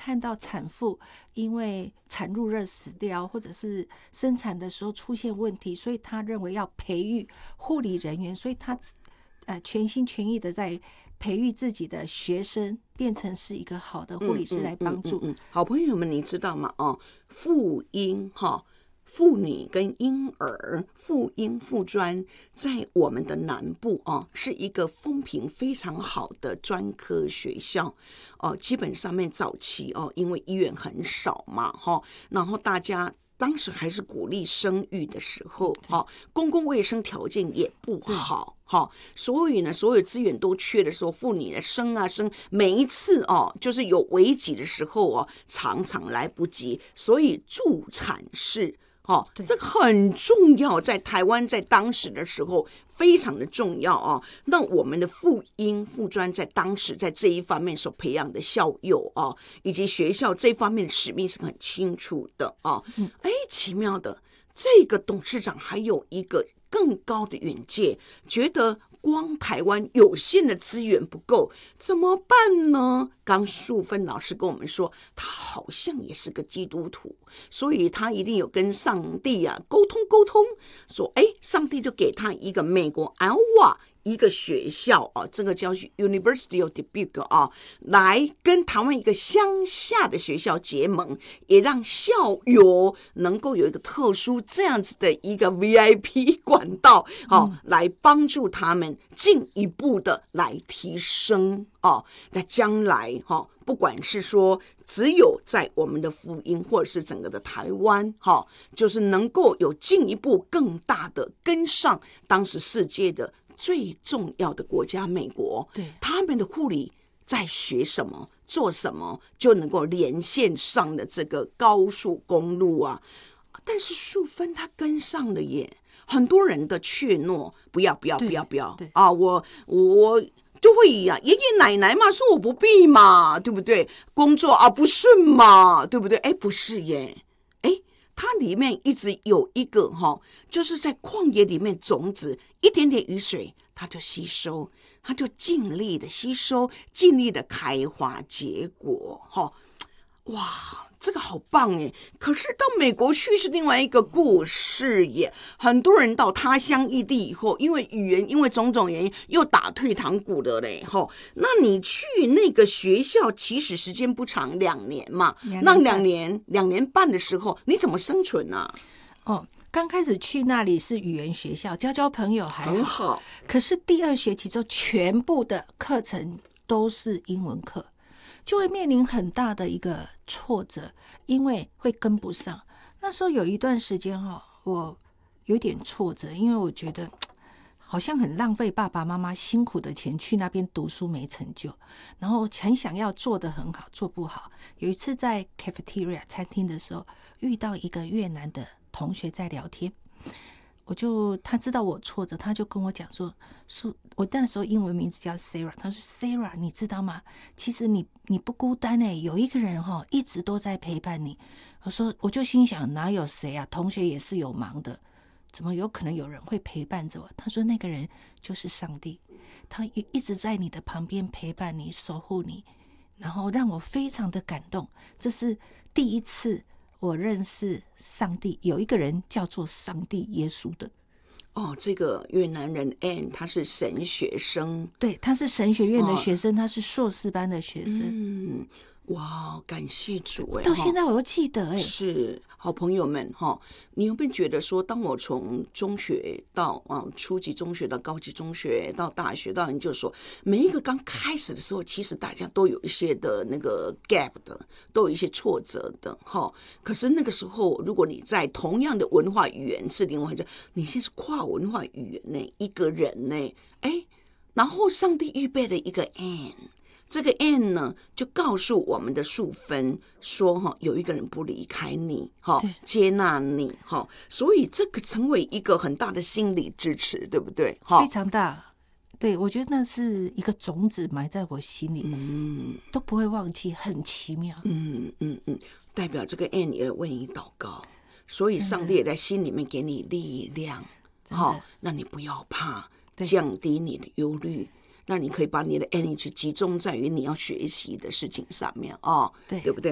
看到产妇因为产褥热死掉，或者是生产的时候出现问题，所以他认为要培育护理人员，所以他全心全意的在培育自己的学生，变成是一个好的护理师来帮助。 好朋友们，你知道吗？妇婴妇女跟婴儿，妇婴妇专，在我们的南部是一个风评非常好的专科学校。基本上面早期因为医院很少嘛，然后大家当时还是鼓励生育的时候，公共卫生条件也不好，所以呢，所有资源都缺的时候，妇女生，每一次就是有危急的时候常常来不及，所以助产士。这个很重要，在台湾在当时的时候非常的重要那我们的妇婴妇专在当时在这一方面所培养的校友以及学校这方面的使命是很清楚的奇妙的，这个董事长还有一个更高的远见，觉得光台湾有限的资源不够，怎么办呢？刚淑芬老师跟我们说，他好像也是个基督徒，所以他一定有跟上帝沟通，说上帝就给他一个美国 Iowa 一个学校这个叫 University of Dubuque 来跟台湾一个乡下的学校结盟，也让校友能够有一个特殊这样子的一个 VIP 管道来帮助他们进一步的来提升在将来不管是说只有在我们的福音或者是整个的台湾就是能够有进一步更大的跟上当时世界的最重要的国家美国， 对， 他们的护理在学什么做什么就能够连线上的这个高速公路但是淑芬他跟上了耶，很多人的怯懦，不要我就会爷爷奶奶嘛，说我不必嘛，对不对？工作不顺嘛，对不对？不是耶，它里面一直有一个就是在旷野里面种子一点点雨水它就吸收，它就尽力的吸收，尽力的开花结果哇，这个好棒耶！可是到美国去是另外一个故事耶。很多人到他乡异地以后，因为语言，因为种种原因，又打退堂鼓的嘞。那你去那个学校，其实时间不长，2年嘛。那2年半的时候，你怎么生存呢？ 刚开始去那里是语言学校，交朋友还很好。 可是第2学期之后，全部的课程都是英文课，就会面临很大的一个挫折，因为会跟不上。那时候有一段时间我有点挫折，因为我觉得好像很浪费爸爸妈妈辛苦的钱去那边读书没成就，然后很想要做得很好，做不好。有一次在 cafeteria 餐厅的时候，遇到一个越南的同学在聊天，他知道我挫折，他就跟我讲说，我那时候英文名字叫 Sarah， 他说 Sarah 你知道吗？其实你不孤单有一个人一直都在陪伴你。我就心想哪有谁同学也是有忙的，怎么有可能有人会陪伴着我？他说那个人就是上帝，他一直在你的旁边陪伴你，守护你，然后让我非常的感动。这是第一次我认识上帝，有一个人叫做上帝耶稣的。 这个越南人 Ann 他是神学生， 对，他是神学院的学生，他是硕士班的学生。 哇，感谢主到现在我都记得是好朋友们你有没有觉得说，当我从中学到初级中学到高级中学到大学到研究所，每一个刚开始的时候，其实大家都有一些的那个 gap 的，都有一些挫折的可是那个时候，如果你在同样的文化语言是另外一种，你现在是跨文化语言呢，一个人呢，然后上帝预备了一个 Ann。这个 Ann 呢，就告诉我们的淑芬说有一个人不离开你接纳你所以这个成为一个很大的心理支持，对不对？ 非常大。对，我觉得那是一个种子埋在我心里，都不会忘记，很奇妙。 代表这个 Ann 也为你祷告，所以上帝也在心里面给你力量那你不要怕，降低你的忧虑，那你可以把你的 energy 集中在于你要学习的事情上面对不对？